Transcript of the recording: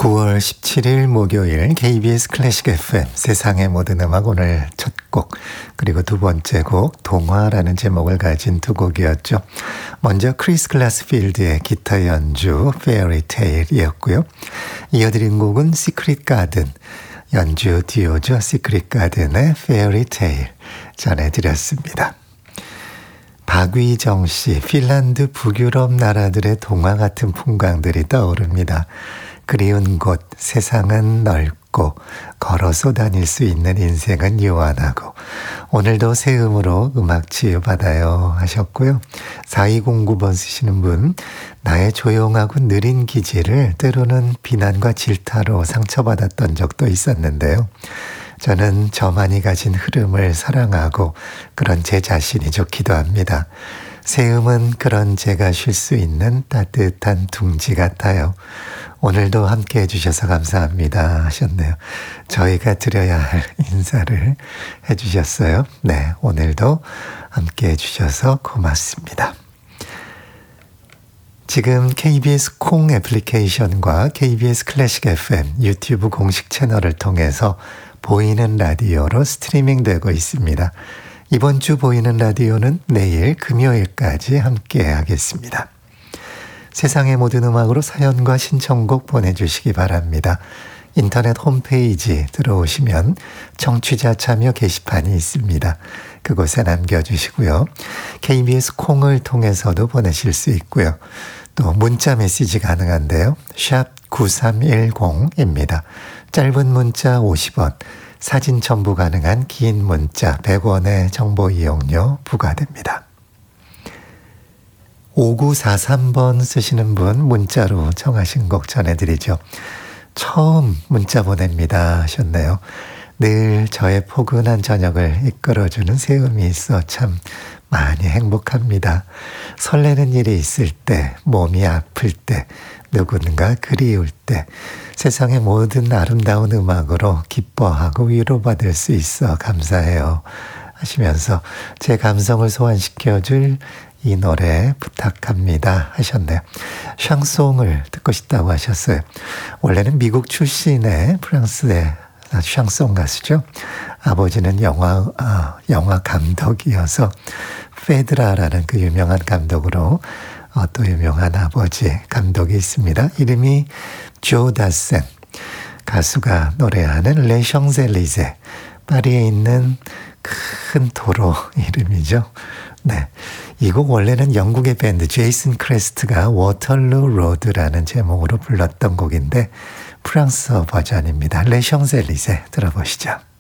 9월 17일 목요일 KBS 클래식 FM 세상의 모든 음악 오늘 첫 곡 그리고 두 번째 곡 동화라는 제목을 가진 두 곡이었죠. 먼저 크리스 글라스필드의 기타 연주 Fairy Tale이었고요. 이어드린 곡은 시크릿 가든 연주 듀오죠. 시크릿 가든의 Fairy Tale 전해드렸습니다. 박위정 씨, 핀란드 북유럽 나라들의 동화 같은 풍광들이 떠오릅니다. 그리운 곳, 세상은 넓고 걸어서 다닐 수 있는 인생은 유한하고 오늘도 새 음으로 음악 치유받아요 하셨고요. 4209번 쓰시는 분, 나의 조용하고 느린 기질을 때로는 비난과 질타로 상처받았던 적도 있었는데요. 저는 저만이 가진 흐름을 사랑하고 그런 제 자신이 좋기도 합니다. 새 음은 그런 제가 쉴 수 있는 따뜻한 둥지 같아요. 오늘도 함께 해주셔서 감사합니다 하셨네요. 저희가 드려야 할 인사를 해주셨어요. 네, 오늘도 함께 해주셔서 고맙습니다. 지금 KBS 콩 애플리케이션과 KBS 클래식 FM 유튜브 공식 채널을 통해서 보이는 라디오로 스트리밍 되고 있습니다. 이번 주 보이는 라디오는 내일 금요일까지 함께 하겠습니다. 세상의 모든 음악으로 사연과 신청곡 보내주시기 바랍니다. 인터넷 홈페이지 들어오시면 청취자 참여 게시판이 있습니다. 그곳에 남겨주시고요. KBS 콩을 통해서도 보내실 수 있고요. 또 문자 메시지 가능한데요. 샵 9310입니다. 짧은 문자 50원, 사진 첨부 가능한 긴 문자 100원의 정보 이용료 부과됩니다. 5943번 쓰시는 분 문자로 정하신 곡 전해드리죠. 처음 문자 보냅니다 하셨네요. 늘 저의 포근한 저녁을 이끌어주는 새음이 있어 참 많이 행복합니다. 설레는 일이 있을 때, 몸이 아플 때, 누군가 그리울 때 세상의 모든 아름다운 음악으로 기뻐하고 위로받을 수 있어 감사해요 하시면서 제 감성을 소환시켜줄 이 노래 부탁합니다 하셨네요. 샹송을 듣고 싶다고 하셨어요. 원래는 미국 출신의 프랑스의 샹송 가수죠. 아버지는 영화 감독이어서 페드라라는 그 유명한 감독으로 또 유명한 아버지 감독이 있습니다. 이름이 조 다센. 가수가 노래하는 레 샹젤리제, 파리에 있는 큰 도로 이름이죠. 네, 이 곡 원래는 영국의 밴드 제이슨 크레스트가 워털루 로드라는 제목으로 불렀던 곡인데 프랑스어 버전입니다. 레 샹젤리제 들어보시죠.